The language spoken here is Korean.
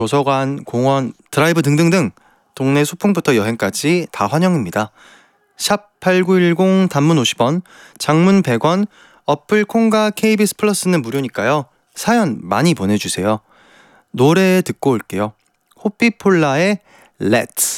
도서관, 공원, 드라이브 등등등 동네 소풍부터 여행까지 다 환영입니다. 샵 8910 단문 50원, 장문 100원, 어플 콩과 KBS 플러스는 무료니까요. 사연 많이 보내주세요. 노래 듣고 올게요. 호피폴라의 Let's.